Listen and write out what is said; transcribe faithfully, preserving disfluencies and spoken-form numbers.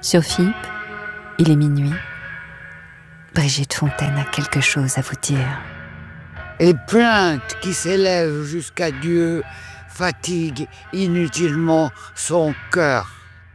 Sur F I P, il est minuit. Brigitte Fontaine a quelque chose à vous dire. Les plaintes qui s'élèvent jusqu'à Dieu fatiguent inutilement son cœur.